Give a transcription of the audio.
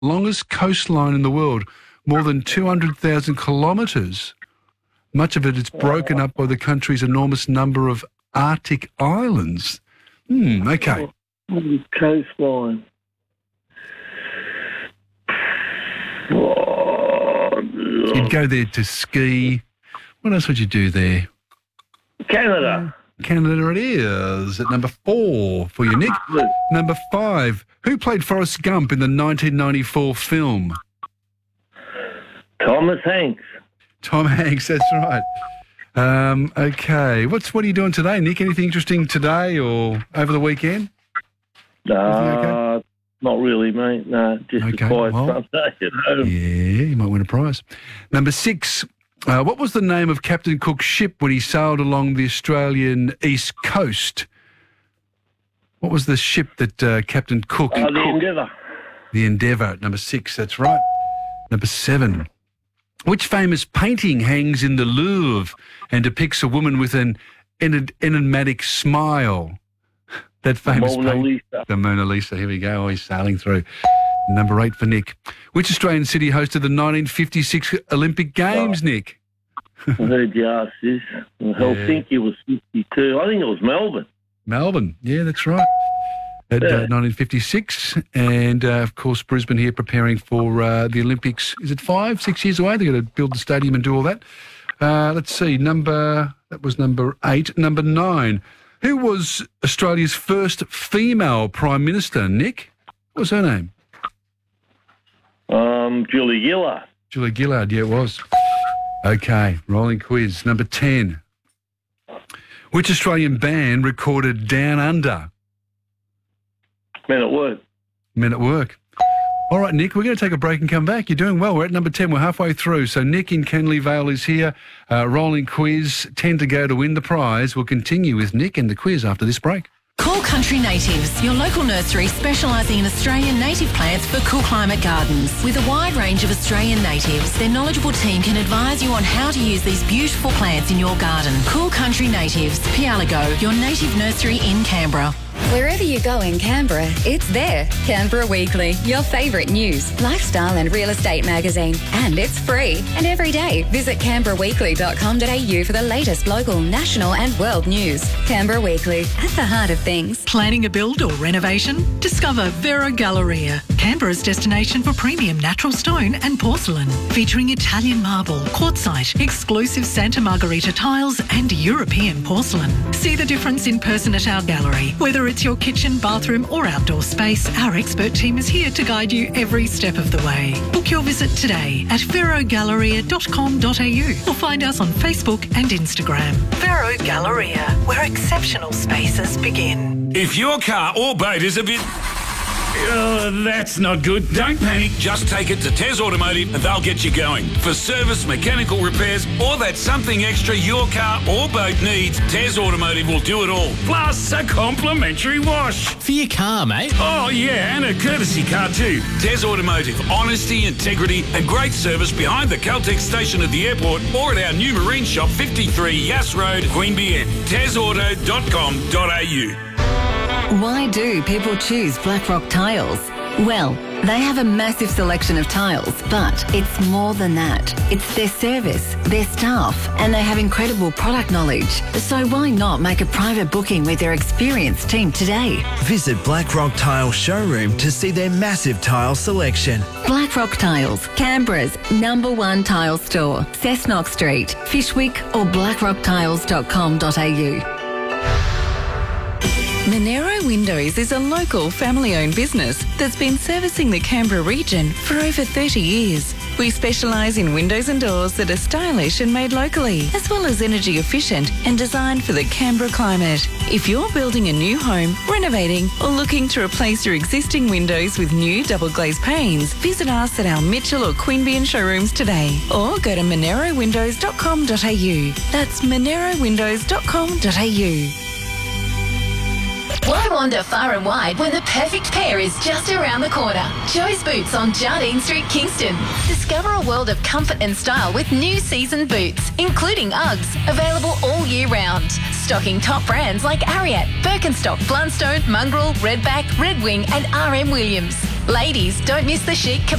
longest coastline in the world, more than 200,000 kilometres. Much of it is broken up by the country's enormous number of Arctic islands. Okay. Coastline. You'd go there to ski. What else would you do there? Canada. Canada it is at number 4 for you, Nick. Number 5. Who played Forrest Gump in the 1994 film? Thomas Hanks. Tom Hanks, that's right. Okay. What are you doing today, Nick? Anything interesting today or over the weekend? Okay? Not really, mate. No, just a quiet Sunday at home. Yeah, you might win a prize. Number 6. What was the name of Captain Cook's ship when he sailed along the Australian east coast? What was the ship that Captain Cook... The Endeavour. The Endeavour at number 6, that's right. Number 7. Which famous painting hangs in the Louvre and depicts a woman with an enigmatic smile? That famous Mona Lisa. The Mona Lisa. Here we go. Always sailing through. Number 8 for Nick. Which Australian city hosted the 1956 Olympic Games, Nick? I heard you ask this. Helsinki was 52. I think it was Melbourne. Melbourne. Yeah, that's right. At 1956. And, of course, Brisbane here preparing for the Olympics. Is it 5-6 years away? They've got to build the stadium and do all that. Let's see. That was number 8. Number 9. Who was Australia's first female Prime Minister, Nick? What was her name? Julia Gillard. Julia Gillard, yeah, it was. Okay, rolling quiz. Number 10. Which Australian band recorded Down Under? Men at Work. Men at Work. All right, Nick, we're going to take a break and come back. You're doing well. We're at number 10. We're halfway through. So Nick in Canley Vale is here. Rolling quiz. 10 to go to win the prize. We'll continue with Nick and the quiz after this break. Cool Country Natives, your local nursery specialising in Australian native plants for cool climate gardens. With a wide range of Australian natives, their knowledgeable team can advise you on how to use these beautiful plants in your garden. Cool Country Natives, Pialago, your native nursery in Canberra. Wherever you go in Canberra, it's there. Canberra Weekly, your favourite news, lifestyle and real estate magazine. And it's free. And every day, visit canberraweekly.com.au for the latest local, national and world news. Canberra Weekly, at the heart of things. Planning a build or renovation? Discover Vero Galleria, Canberra's destination for premium natural stone and porcelain. Featuring Italian marble, quartzite, exclusive Santa Margherita tiles and European porcelain. See the difference in person at our gallery. Whether it's your kitchen, bathroom or outdoor space, our expert team is here to guide you every step of the way. Book your visit today at verogalleria.com.au or find us on Facebook and Instagram. Vero Galleria, where exceptional spaces begin. If your car or boat is a bit... that's not good. Don't panic. Just take it to Tez Automotive and they'll get you going. For service, mechanical repairs, or that something extra your car or boat needs, Tez Automotive will do it all. Plus a complimentary wash. For your car, mate. Oh, yeah, and a courtesy car too. Tez Automotive. Honesty, integrity and great service behind the Caltex station at the airport or at our new marine shop, 53 Yass Road, Queanbeyan. TezAuto.com.au. Why do people choose Blackrock Tiles? Well, they have a massive selection of tiles, but it's more than that. It's their service, their staff, and they have incredible product knowledge. So why not make a private booking with their experienced team today? Visit Blackrock Tile Showroom to see their massive tile selection. Blackrock Tiles, Canberra's #1 tile store, Cessnock Street, Fishwick or blackrocktiles.com.au. Monero Windows is a local family-owned business that's been servicing the Canberra region for over 30 years. We specialise in windows and doors that are stylish and made locally, as well as energy efficient and designed for the Canberra climate. If you're building a new home, renovating or looking to replace your existing windows with new double glazed panes, visit us at our Mitchell or Queanbeyan showrooms today or go to monerowindows.com.au. That's monerowindows.com.au. Why wander far and wide when the perfect pair is just around the corner? Joe's Boots on Jardine Street, Kingston. Discover a world of comfort and style with new season boots, including Uggs, available all year round. Stocking top brands like Ariat, Birkenstock, Blundstone, Mongrel, Redback, Red Wing and RM Williams. Ladies, don't miss the chic